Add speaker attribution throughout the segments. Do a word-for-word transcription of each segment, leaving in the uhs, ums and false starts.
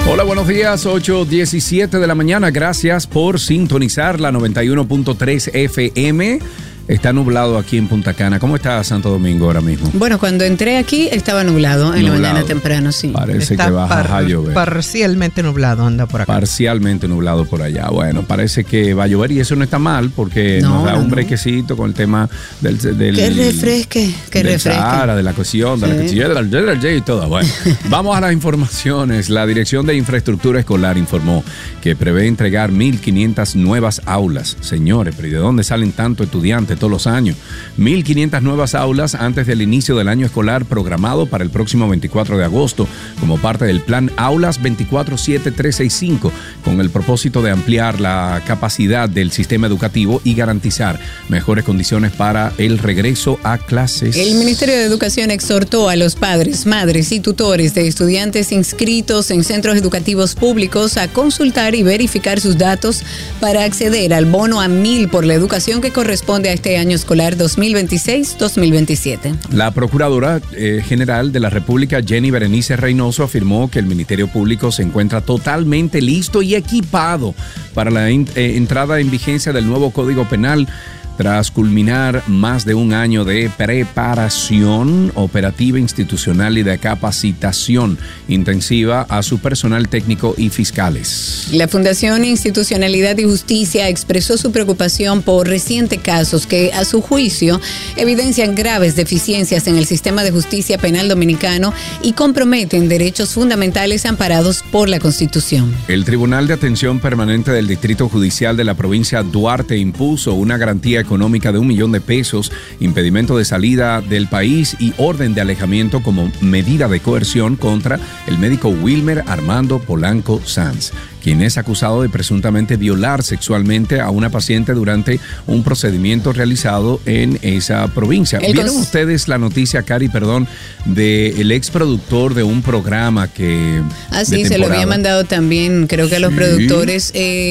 Speaker 1: Hola, buenos días, ocho diecisiete de la mañana. Gracias por sintonizar la noventa y uno punto tres F M. Está nublado aquí en Punta Cana. ¿Cómo está Santo Domingo ahora mismo?
Speaker 2: Bueno, cuando entré aquí estaba nublado, en nublado. La mañana temprano, sí.
Speaker 1: Parece
Speaker 3: está
Speaker 1: que va par- a llover.
Speaker 3: Parcialmente nublado anda por acá.
Speaker 1: Parcialmente nublado por allá. Bueno, parece que va a llover y eso no está mal porque no, nos da no, un brequecito con el tema del... del
Speaker 2: que refresque, que
Speaker 1: del
Speaker 2: refresque.
Speaker 1: Sahara, de la cuestión, de sí. la cuestión, de la, de la y todo. Bueno, vamos a las informaciones. La Dirección de Infraestructura Escolar informó que prevé entregar mil quinientas nuevas aulas. Señores, pero ¿y de dónde salen tantos estudiantes todos los años? mil quinientas nuevas aulas antes del inicio del año escolar programado para el próximo veinticuatro de agosto como parte del plan Aulas veinticuatro siete tres seis cinco con el propósito de ampliar la capacidad del sistema educativo y garantizar mejores condiciones para el regreso a clases.
Speaker 2: El Ministerio de Educación exhortó a los padres, madres y tutores de estudiantes inscritos en centros educativos públicos a consultar y verificar sus datos para acceder al bono a mil por la educación que corresponde a este año escolar dos mil veintiséis dos mil veintisiete.
Speaker 1: La Procuradora eh, General de la República, Jenny Berenice Reynoso, afirmó que el Ministerio Público se encuentra totalmente listo y equipado para la in, eh, entrada en vigencia del nuevo Código Penal tras culminar más de un año de preparación operativa, institucional y de capacitación intensiva a su personal técnico y fiscales.
Speaker 2: La Fundación Institucionalidad y Justicia expresó su preocupación por recientes casos que, a su juicio, evidencian graves deficiencias en el sistema de justicia penal dominicano y comprometen derechos fundamentales amparados por la Constitución.
Speaker 1: El Tribunal de Atención Permanente del Distrito Judicial de la provincia Duarte impuso una garantía económica de un millón de pesos, impedimento de salida del país y orden de alejamiento como medida de coerción contra el médico Wilmer Armando Polanco Sanz, quien es acusado de presuntamente violar sexualmente a una paciente durante un procedimiento realizado en esa provincia. El ¿Vieron cons- ustedes la noticia, Cari, perdón, del ex productor de un programa que...
Speaker 2: Ah, sí, se lo había mandado también, creo que a los sí. productores,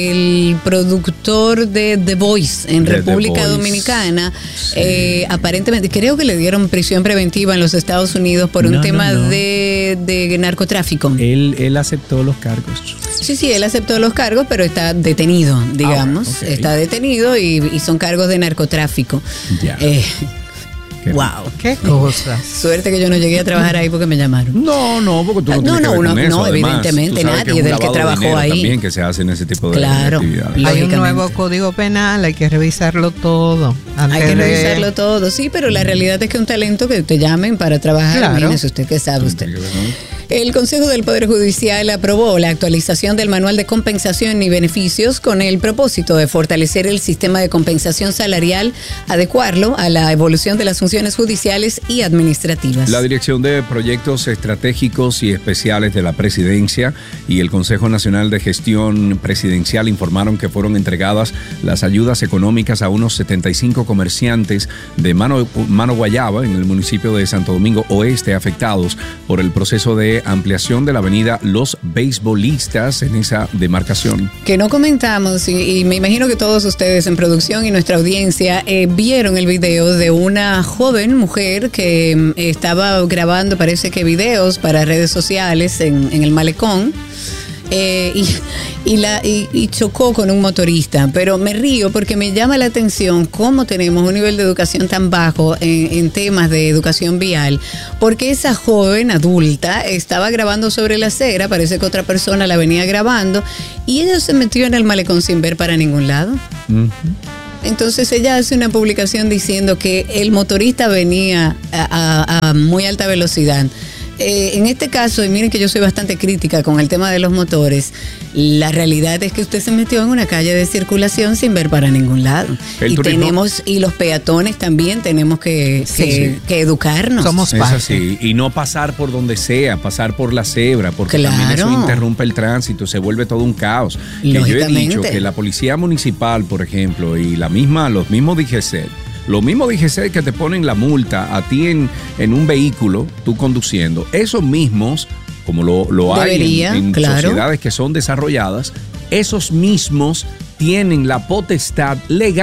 Speaker 2: el productor de The Voice en de República Dominicana, sí. eh, aparentemente, creo que le dieron prisión preventiva en los Estados Unidos por un no, tema no, no. De, de narcotráfico.
Speaker 4: Él, él aceptó los cargos.
Speaker 2: Sí, sí, él aceptó los cargos, pero está detenido, digamos. Ah, okay. Está detenido y, y son cargos de narcotráfico.
Speaker 1: Ya.
Speaker 2: Eh,
Speaker 1: Qué
Speaker 2: wow.
Speaker 3: Qué cosa.
Speaker 2: Suerte que yo no llegué a trabar ahí porque me llamaron.
Speaker 1: No, no, porque tú no,
Speaker 2: no
Speaker 1: tienes
Speaker 2: no,
Speaker 1: que ver
Speaker 2: uno,
Speaker 1: con eso.
Speaker 2: No,
Speaker 1: Además,
Speaker 2: evidentemente nadie que del que trabajó ahí.
Speaker 1: También que se hacen ese tipo de,
Speaker 2: claro,
Speaker 1: de actividades.
Speaker 3: Hay un nuevo código penal, hay que revisarlo todo.
Speaker 2: Hay que de... revisarlo todo, sí, pero la realidad es que un talento que te llamen para trabajar, claro. Imagínese usted que sabe usted. El Consejo del Poder Judicial aprobó la actualización del Manual de Compensación y Beneficios con el propósito de fortalecer el sistema de compensación salarial, adecuarlo a la evolución de las funciones judiciales y administrativas.
Speaker 1: La Dirección de Proyectos Estratégicos y Especiales de la Presidencia y el Consejo Nacional de Gestión Presidencial informaron que fueron entregadas las ayudas económicas a unos setenta y cinco comerciantes de Mano, Mano Guayaba en el municipio de Santo Domingo Oeste afectados por el proceso de ampliación de la avenida Los Beisbolistas en esa demarcación.
Speaker 2: Que no comentamos y, y me imagino que todos ustedes en producción y nuestra audiencia eh, vieron el video de una joven mujer que eh, estaba grabando, parece que videos para redes sociales en, en el malecón. Eh, y, y, la, y, y chocó con un motorista, pero me río porque me llama la atención cómo tenemos un nivel de educación tan bajo en, en temas de educación vial, porque esa joven adulta estaba grabando sobre la acera, parece que otra persona la venía grabando y ella se metió en el malecón sin ver para ningún lado. Uh-huh. Entonces ella hace una publicación diciendo que el motorista venía a, a, a muy alta velocidad. Eh, en este caso, y miren que yo soy bastante crítica con el tema de los motores, la realidad es que usted se metió en una calle de circulación sin ver para ningún lado. El y turismo, tenemos, y los peatones también tenemos que, sí, que, sí. que educarnos.
Speaker 1: Somos es así, y no pasar por donde sea, pasar por la cebra, porque claro. también eso interrumpe el tránsito, se vuelve todo un caos. Que yo he dicho que la policía municipal, por ejemplo, y la misma, los mismos D G C, lo mismo D G C que te ponen la multa a ti en, en un vehículo, tú conduciendo, esos mismos, como lo, lo
Speaker 2: Debería,
Speaker 1: hay en, en
Speaker 2: claro.
Speaker 1: sociedades que son desarrolladas, esos mismos tienen la potestad legal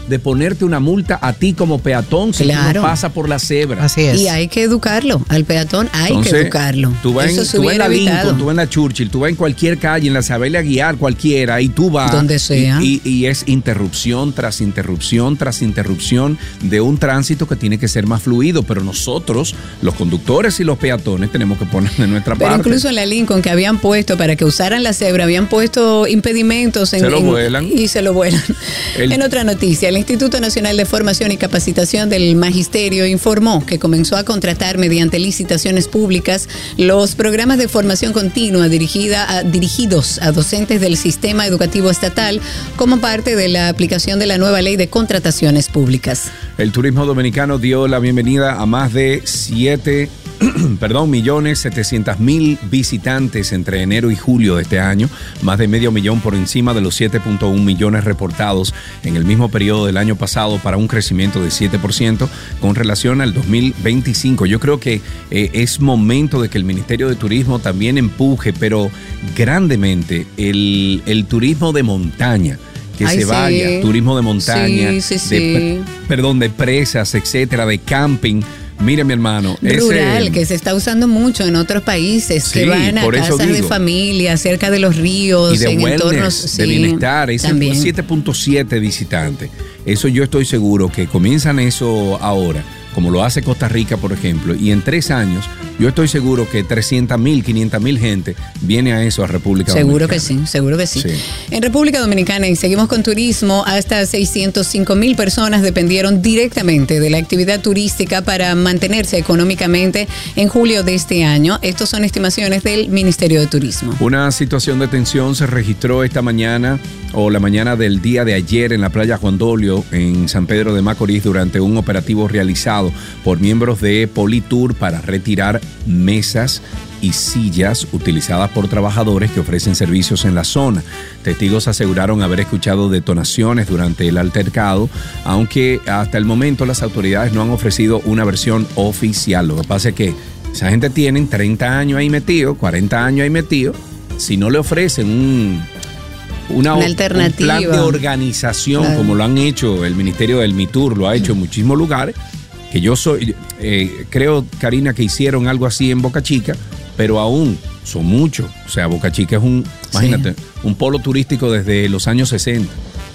Speaker 1: de ponerte una multa a ti como peatón si
Speaker 2: Claro.
Speaker 1: tú no pasas por la cebra.
Speaker 3: Así es.
Speaker 2: Y hay que educarlo, al peatón hay
Speaker 1: Entonces,
Speaker 2: que educarlo.
Speaker 1: Tú vas,
Speaker 2: Eso
Speaker 1: en,
Speaker 2: se
Speaker 1: tú vas en
Speaker 2: hubiera
Speaker 1: la
Speaker 2: evitado.
Speaker 1: Lincoln, tú vas en la Churchill, tú vas en cualquier calle, en la Isabela Guiar, cualquiera, y tú vas.
Speaker 2: Donde sea.
Speaker 1: Y, y, y es interrupción tras interrupción tras interrupción de un tránsito que tiene que ser más fluido, pero nosotros, los conductores y los peatones, tenemos que poner de nuestra
Speaker 2: Pero
Speaker 1: parte.
Speaker 2: incluso en la Lincoln, que habían puesto para que usaran la cebra, habían puesto impedimentos en,
Speaker 1: Se lo
Speaker 2: en-
Speaker 1: vuelan.
Speaker 2: y se lo vuelan.
Speaker 1: El-
Speaker 2: En otra noticia, el Instituto Nacional de Formación y Capacitación del Magisterio informó que comenzó a contratar mediante licitaciones públicas los programas de formación continua dirigida a- dirigidos a docentes del sistema educativo estatal como parte de la aplicación de la nueva ley de contrataciones públicas.
Speaker 1: El turismo dominicano dio la bienvenida a más de siete perdón, millones setecientos mil visitantes entre enero y julio de este año, más de medio millón por encima de los siete punto uno millones reportados en el mismo periodo del año pasado, para un crecimiento de siete por ciento con relación al dos mil veinticinco. Yo creo que eh, es momento de que el Ministerio de Turismo también empuje, pero grandemente, el, el turismo de montaña. Que
Speaker 2: Ay,
Speaker 1: se
Speaker 2: sí.
Speaker 1: vaya, turismo de montaña,
Speaker 2: Sí, sí, sí.
Speaker 1: de, perdón, de presas, etcétera, de camping. Mire, mi hermano,
Speaker 2: Rural,
Speaker 1: ese-
Speaker 2: que se está usando mucho en otros países,
Speaker 1: Sí,
Speaker 2: que van a
Speaker 1: por eso
Speaker 2: casas de
Speaker 1: digo.
Speaker 2: familia, cerca de los ríos,
Speaker 1: y de
Speaker 2: en
Speaker 1: wellness,
Speaker 2: entornos
Speaker 1: de
Speaker 2: sí,
Speaker 1: bienestar, ese
Speaker 2: también.
Speaker 1: siete punto siete visitantes. Eso yo estoy seguro que comienzan eso ahora, como lo hace Costa Rica, por ejemplo, y en tres años yo estoy seguro que trescientas mil, quinientas mil gente viene a eso, a República
Speaker 2: Seguro que
Speaker 1: Dominicana.
Speaker 2: sí, seguro que sí.
Speaker 1: Sí.
Speaker 2: En República Dominicana, y seguimos con turismo, hasta seiscientos cinco mil personas dependieron directamente de la actividad turística para mantenerse económicamente en julio de este año. Estos son estimaciones del Ministerio de Turismo.
Speaker 1: Una situación de tensión se registró esta mañana o la mañana del día de ayer en la playa Juan Dolio, en San Pedro de Macorís, durante un operativo realizado por miembros de Politour para retirar mesas y sillas utilizadas por trabajadores que ofrecen servicios en la zona. Testigos aseguraron haber escuchado detonaciones durante el altercado, aunque hasta el momento las autoridades no han ofrecido una versión oficial. Lo que pasa es que esa gente tiene treinta años ahí metido, cuarenta años ahí metido. Si no le ofrecen un, una,
Speaker 2: Una
Speaker 1: un
Speaker 2: alternativa.
Speaker 1: plan de organización,
Speaker 2: Claro.
Speaker 1: como lo han hecho el Ministerio del MITUR, lo ha hecho en muchísimos lugares, que yo soy, eh, creo, Karina, que hicieron algo así en Boca Chica, pero aún son muchos. O sea, Boca Chica es un, imagínate, un polo turístico desde los años sesenta.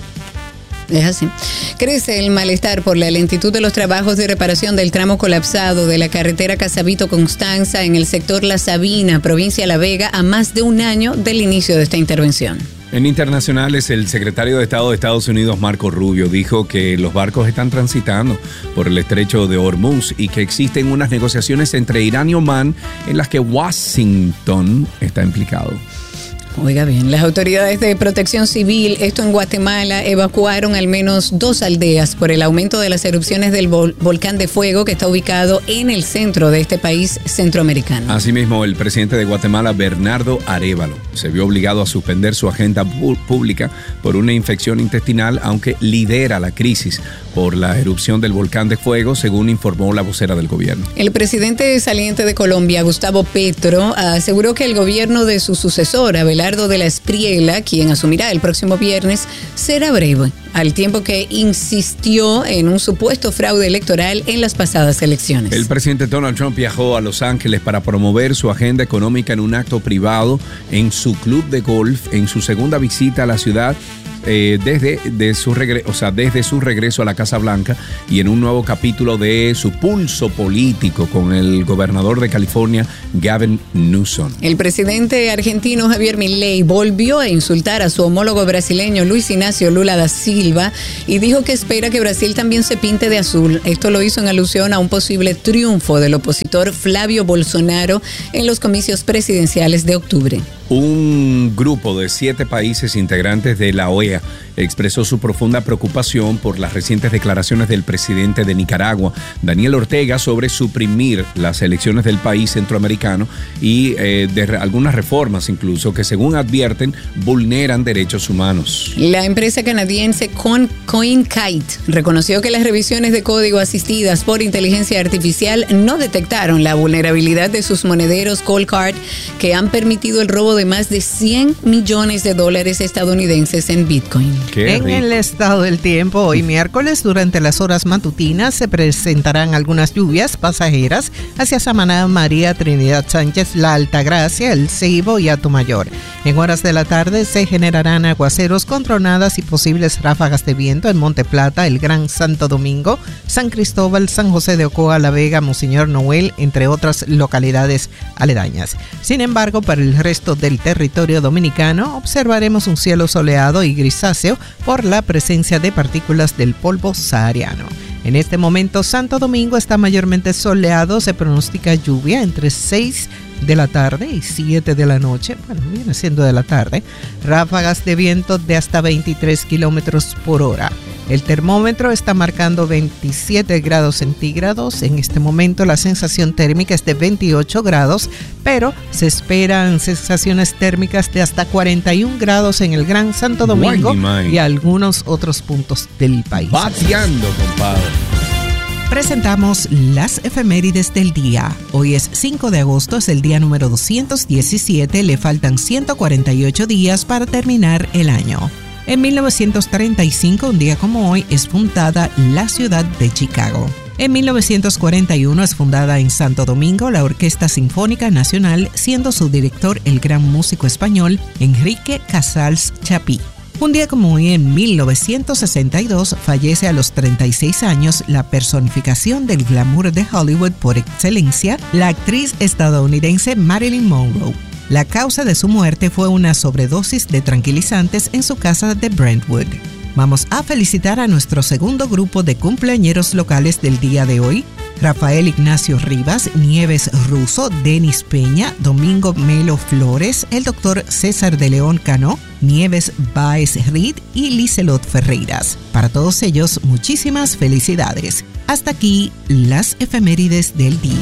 Speaker 2: Es así. Crece el malestar por la lentitud de los trabajos de reparación del tramo colapsado de la carretera Casabito-Constanza en el sector La Sabina, provincia de La Vega, a más de un año del inicio de esta intervención.
Speaker 1: En internacionales, el secretario de Estado de Estados Unidos, Marco Rubio, dijo que los barcos están transitando por el estrecho de Hormuz y que existen unas negociaciones entre Irán y Omán en las que Washington está implicado.
Speaker 2: Oiga bien, las autoridades de protección civil, esto en Guatemala, evacuaron al menos dos aldeas por el aumento de las erupciones del vol- volcán de fuego que está ubicado en el centro de este país centroamericano.
Speaker 1: Asimismo, el presidente de Guatemala, Bernardo Arévalo, se vio obligado a suspender su agenda pu- pública por una infección intestinal, aunque lidera la crisis por la erupción del volcán de fuego, según informó la vocera del gobierno.
Speaker 2: El presidente saliente de Colombia, Gustavo Petro, aseguró que el gobierno de su sucesor, Abelardo de la Espriella, quien asumirá el próximo viernes, será breve, al tiempo que insistió en un supuesto fraude electoral en las pasadas elecciones.
Speaker 1: El presidente Donald Trump viajó a Los Ángeles para promover su agenda económica en un acto privado en su club de golf, en su segunda visita a la ciudad. Eh, desde, de su regre- o sea, desde su regreso a la Casa Blanca, y en un nuevo capítulo de su pulso político con el gobernador de California, Gavin Newsom.
Speaker 2: El presidente argentino Javier Milei volvió a insultar a su homólogo brasileño Luis Ignacio Lula da Silva y dijo que espera que Brasil también se pinte de azul. Esto lo hizo en alusión a un posible triunfo del opositor Flavio Bolsonaro en los comicios presidenciales de octubre.
Speaker 1: Un grupo de siete países integrantes de la O E A expresó su profunda preocupación por las recientes declaraciones del presidente de Nicaragua, Daniel Ortega, sobre suprimir las elecciones del país centroamericano y eh, de re- algunas reformas incluso que, según advierten, vulneran derechos humanos.
Speaker 2: La empresa canadiense Con- CoinKite reconoció que las revisiones de código asistidas por inteligencia artificial no detectaron la vulnerabilidad de sus monederos Coldcard, que han permitido el robo de más de cien millones de dólares estadounidenses en Bitcoin.
Speaker 1: Qué
Speaker 3: en
Speaker 1: rico.
Speaker 3: el estado del tiempo, hoy miércoles, durante las horas matutinas, se presentarán algunas lluvias pasajeras hacia Samaná, María, Trinidad Sánchez, La Altagracia, El Ceibo y Atomayor. En horas de la tarde se generarán aguaceros con tronadas y posibles ráfagas de viento en Monte Plata, el Gran Santo Domingo, San Cristóbal, San José de Ocoa, La Vega, Monseñor Noel, entre otras localidades aledañas. Sin embargo, para el resto del territorio dominicano, observaremos un cielo soleado y grisáceo por la presencia de partículas del polvo sahariano. En este momento, Santo Domingo está mayormente soleado, se pronostica lluvia entre seis de la tarde y siete de la noche, bueno, viene siendo de la tarde, ráfagas de viento de hasta veintitrés kilómetros por hora. El termómetro está marcando veintisiete grados centígrados. En este momento la sensación térmica es de veintiocho grados, pero se esperan sensaciones térmicas de hasta cuarenta y un grados en el Gran Santo Domingo
Speaker 1: Guay,
Speaker 3: y algunos otros puntos del país.
Speaker 1: Bateando, compadre.
Speaker 3: Presentamos las efemérides del día. Hoy es cinco de agosto, es el día número doscientos diecisiete, le faltan ciento cuarenta y ocho días para terminar el año. En mil novecientos treinta y cinco, un día como hoy, es fundada la ciudad de Chicago. En mil novecientos cuarenta y uno es fundada en Santo Domingo la Orquesta Sinfónica Nacional, siendo su director el gran músico español Enrique Casals Chapí. Un día como hoy, en mil novecientos sesenta y dos, fallece a los treinta y seis años la personificación del glamour de Hollywood por excelencia, la actriz estadounidense Marilyn Monroe. La causa de su muerte fue una sobredosis de tranquilizantes en su casa de Brentwood. Vamos a felicitar a nuestro segundo grupo de cumpleañeros locales del día de hoy: Rafael Ignacio Rivas, Nieves Russo, Denis Peña, Domingo Melo Flores, el doctor César de León Cano, Nieves Báez Reed y Liselot Ferreiras. Para todos ellos, muchísimas felicidades. Hasta aquí las efemérides del día.